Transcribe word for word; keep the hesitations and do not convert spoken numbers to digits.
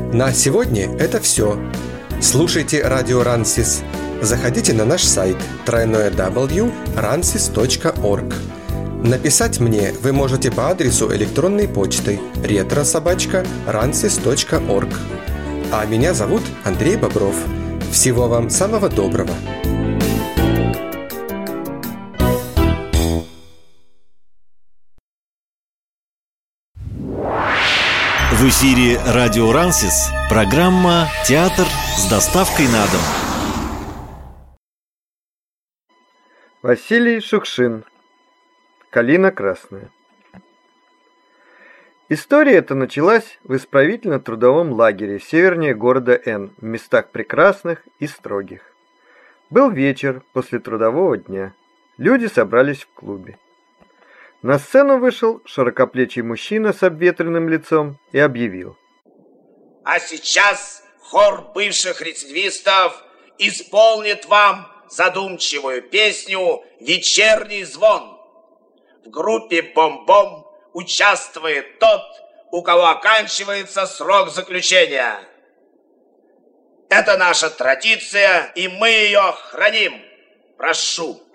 На сегодня это все. Слушайте радио Рансис. Заходите на наш сайт дабл ю дабл ю дабл ю точка рансис точка орг. Написать мне вы можете по адресу электронной почты ретро собака рансис точка орг. А меня зовут Андрей Бобров. Всего вам самого доброго. В эфире радио Рансис, программа «Театр с доставкой на дом». Василий Шукшин. «Калина красная». История эта началась в исправительно-трудовом лагере севернее города Н, в местах прекрасных и строгих. Был вечер после трудового дня. Люди собрались в клубе. На сцену вышел широкоплечий мужчина с обветренным лицом и объявил: «А сейчас хор бывших рецидивистов исполнит вам задумчивую песню «Вечерний звон». В группе «Бом-бом» участвует тот, у кого оканчивается срок заключения. Это наша традиция, и мы ее храним. Прошу».